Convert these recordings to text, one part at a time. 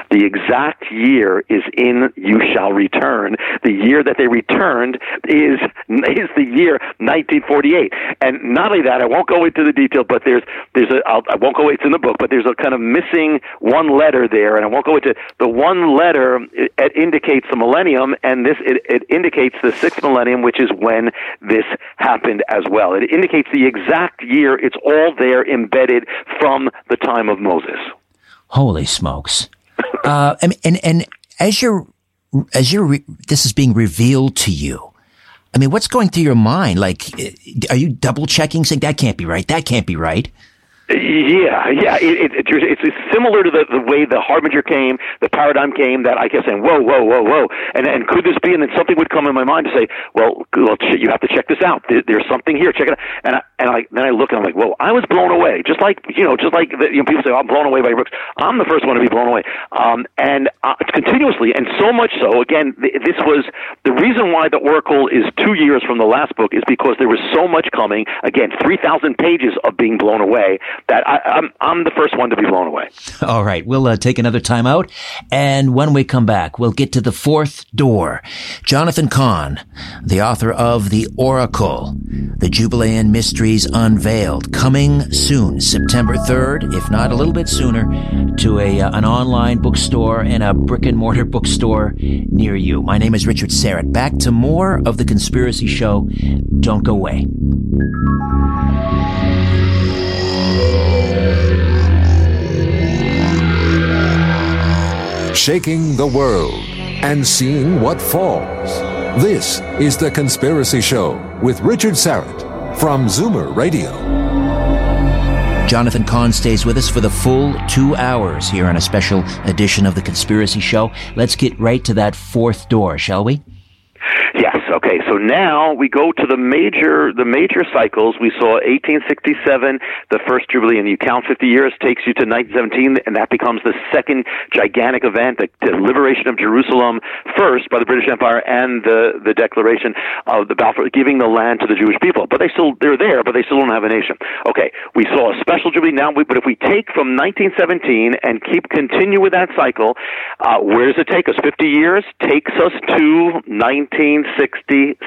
The exact year is in You Shall Return. The year that they returned is the year 1948. And not only that, I won't go into the detail, but I won't go, it's in the book, but there's a kind of missing one letter there, and I won't go into the one letter. It indicates the millennium, and it indicates the sixth millennium, which is when this happened as well. It indicates the exact year. It's all there embedded from the time of Moses. Holy smokes! And as this is being revealed to you, I mean, what's going through your mind? Like, are you double checking, saying that can't be right? That can't be right. Yeah. It's similar to the way the Harbinger came, the paradigm came, that I kept saying, whoa, and could this be? And then something would come in my mind to say, well, you have to check this out. There's something here. Check it out. Then I look and I'm like, whoa, I was blown away. Just like people say, I'm blown away by your books. I'm the first one to be blown away. Continuously, and so much so. Again, this was the reason why the Oracle is 2 years from the last book, is because there was so much coming. Again, 3,000 pages of being blown away. That I'm the first one to be blown away. All right. We'll take another time out. And when we come back, we'll get to the fourth door. Jonathan Cahn, the author of The Oracle, The Jubilean Mysteries Unveiled, coming soon, September 3rd, if not a little bit sooner, to an online bookstore and a brick-and-mortar bookstore near you. My name is Richard Syrett. Back to more of The Conspiracy Show. Don't go away. Shaking the world and seeing what falls. This is The Conspiracy Show with Richard Syrett from Zoomer Radio. Jonathan Cahn stays with us for the full 2 hours here on a special edition of The Conspiracy Show. Let's get right to that fourth door, shall we? Yes. Okay. So now we go to the major cycles. We saw 1867, the first Jubilee, and you count 50 years, takes you to 1917, and that becomes the second gigantic event, the liberation of Jerusalem, first by the British Empire, and the declaration of the Balfour, giving the land to the Jewish people. But they're there, but they still don't have a nation. Okay. We saw a special Jubilee now, but if we take from 1917 and continue with that cycle, where does it take us? 50 years takes us to 1967.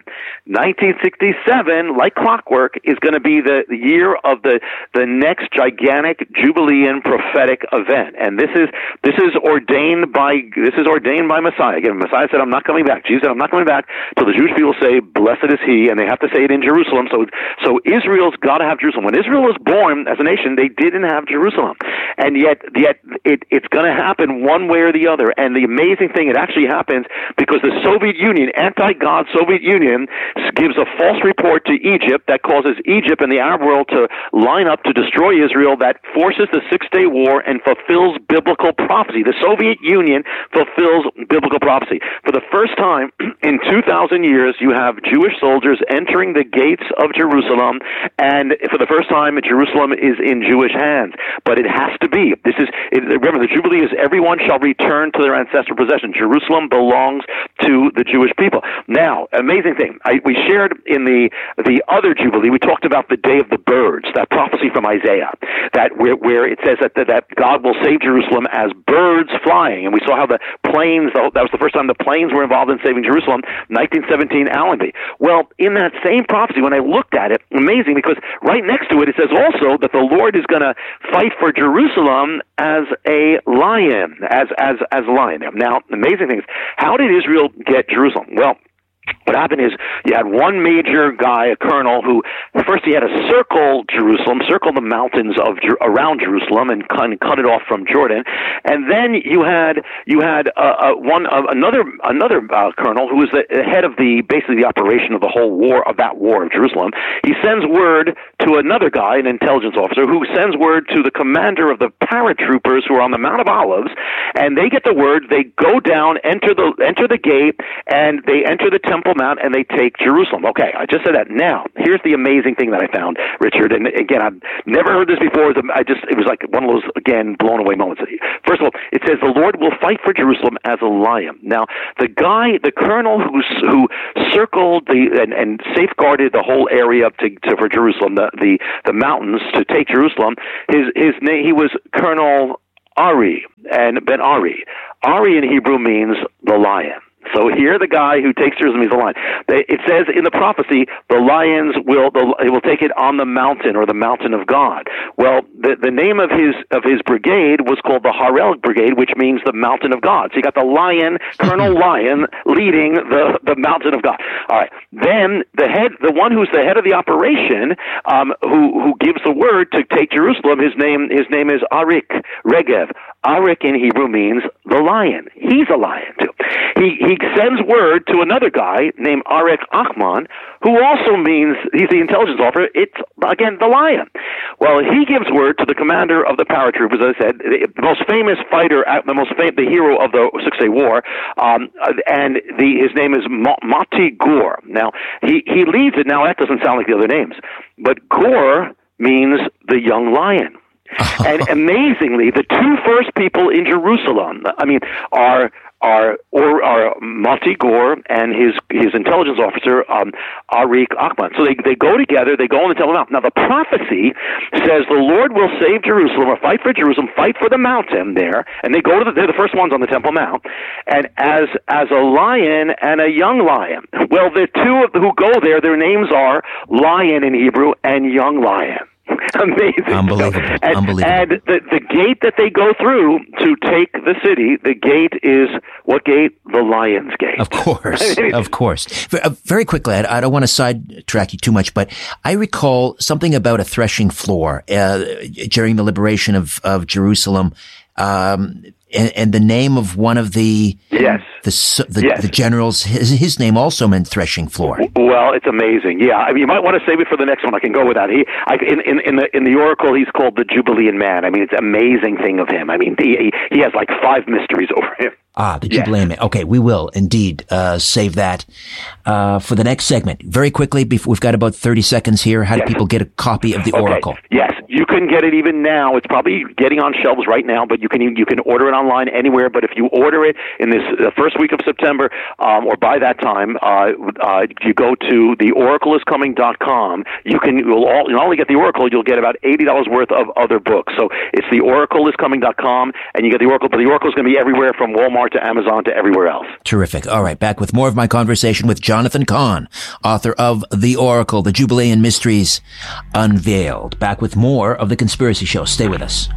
1967, like clockwork, is going to be the year of the next gigantic Jubilean prophetic event, and this is ordained by Messiah. Again, Messiah said, "I'm not coming back." Jesus said, "I'm not coming back," till the Jewish people say, "Blessed is He," and they have to say it in Jerusalem. So Israel's got to have Jerusalem. When Israel was born as a nation, they didn't have Jerusalem, and yet it's going to happen one way or the other. And the amazing thing, it actually happens because the Soviet Union, anti-God Soviet Union, gives a false report to Egypt that causes Egypt and the Arab world to line up to destroy Israel, that forces the Six-Day War and fulfills biblical prophecy. The Soviet Union fulfills biblical prophecy. For the first time in 2,000 years, you have Jewish soldiers entering the gates of Jerusalem, and for the first time, Jerusalem is in Jewish hands. But it has to be. Remember, the Jubilee is everyone shall return to their ancestral possession. Jerusalem belongs to the Jewish people. Now, amazing thing. We shared in the other Jubilee, we talked about the day of the birds, that prophecy from Isaiah, that where it says that God will save Jerusalem as birds flying. And we saw how the planes, that was the first time the planes were involved in saving Jerusalem, 1917 Allenby. Well, in that same prophecy, when I looked at it, amazing, because right next to it, it says also that the Lord is going to fight for Jerusalem as a lion, as a lion. Now, amazing thing is, how did Israel get Jerusalem? Well, what happened is you had one major guy, a colonel, who first he had to circle Jerusalem, circle the mountains around Jerusalem, and cut it off from Jordan. And then you had another colonel who was the head of basically the operation of the whole war of Jerusalem. He sends word to another guy, an intelligence officer, who sends word to the commander of the paratroopers who are on the Mount of Olives, and they get the word. They go down, enter the gate, and they enter the Temple Mount, and they take Jerusalem. Okay, I just said that. Now, here's the amazing thing that I found, Richard, and again, I've never heard this before. It was like one of those, again, blown away moments. First of all, it says the Lord will fight for Jerusalem as a lion. Now, the colonel who circled and safeguarded the whole area for Jerusalem, the mountains to take Jerusalem, his name, he was Colonel Ari and Ben Ari. Ari in Hebrew means the lion. So here, the guy who takes Jerusalem is the lion. It says in the prophecy, the lions will take it on the mountain, or the mountain of God. Well, the name of his brigade was called the Harel Brigade, which means the mountain of God. So you got the lion, Colonel Lion, leading the mountain of God. All right. Then the one who's the head of the operation, who gives the word to take Jerusalem, his name is Arik Regev. Arik in Hebrew means the lion. He's a lion too. He sends word to another guy named Arik Achman, who also means he's the intelligence officer. It's again the lion. Well, he gives word to the commander of the paratroopers, as I said, the most famous fighter, the hero of the 6-Day War, and his name is Mati Gur. Now he leads it. Now that doesn't sound like the other names, but Gur means the young lion. And amazingly, the two first people in Jerusalem, are Mati Gur and his intelligence officer, Arik Achman. So they go together, they go on the Temple Mount. Now the prophecy says the Lord will save Jerusalem, or fight for Jerusalem, fight for the mountain there, and they're the first ones on the Temple Mount, and as a lion and a young lion. Well, the two who go there, their names are Lion in Hebrew and Young Lion. Amazing. Unbelievable. And the gate that they go through to take the city, the gate is what gate? The Lion's Gate. Of course. Of course. Very quickly, I don't want to sidetrack you too much, but I recall something about a threshing floor during the liberation of Jerusalem. And the name of one of the generals, his name also meant threshing floor. Well, it's amazing. Yeah, you might want to save it for the next one. I can go with that. In the Oracle, he's called the Jubilean Man. It's an amazing thing of him. He has like 5 mysteries over him. The Jubilean Man. Okay, we will indeed save that for the next segment. Very quickly, we've got about 30 seconds here. How do people get a copy of the Oracle? Yes, you can get it even now. It's probably getting on shelves right now, but you can order it online anywhere. But if you order it in the first week of September, or by that time, you go to theoracleiscoming.com. You'll not only get the Oracle, you'll get about $80 worth of other books. So it's theoracleiscoming.com, and you get the Oracle. But the Oracle is going to be everywhere from Walmart to Amazon to everywhere else. Terrific. All right, back with more of my conversation with Jonathan Cahn, author of The Oracle, The Jubilean Mysteries Unveiled. Back with more of The Conspiracy Show. Stay with us.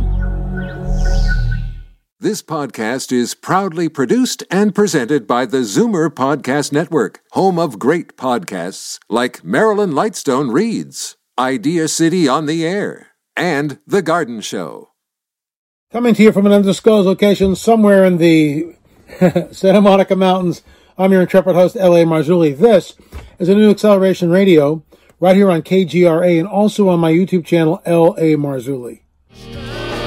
This podcast is proudly produced and presented by the Zoomer Podcast Network, home of great podcasts like Marilyn Lightstone Reads, Idea City on the Air, and The Garden Show. Coming to you from an undisclosed location somewhere in the Santa Monica Mountains, I'm your intrepid host, L.A. Marzulli. This is a new Acceleration Radio right here on KGRA and also on my YouTube channel, L.A. Marzulli.